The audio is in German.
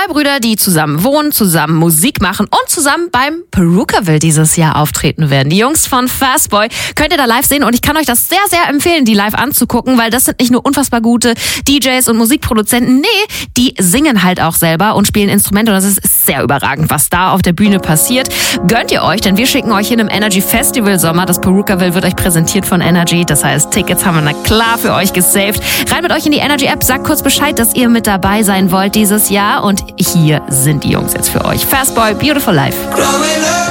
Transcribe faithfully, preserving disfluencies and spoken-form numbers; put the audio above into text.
Zwei Brüder, die zusammen wohnen, zusammen Musik machen und zusammen beim Perukaville dieses Jahr auftreten werden. Die Jungs von Fastboy könnt ihr da live sehen und ich kann euch das sehr, sehr empfehlen, die live anzugucken, weil das sind nicht nur unfassbar gute D Js und Musikproduzenten, nee, die singen halt auch selber und spielen Instrumente und das ist sehr überragend, was da auf der Bühne passiert. Gönnt ihr euch, denn wir schicken euch hin im Energy Festival Sommer. Das Perukaville wird euch präsentiert von Energy, das heißt, Tickets haben wir na klar für euch gesaved. Rein mit euch in die Energy App, sagt kurz Bescheid, dass ihr mit dabei sein wollt dieses Jahr und hier sind die Jungs jetzt für euch. Fastboy, Beautiful Life.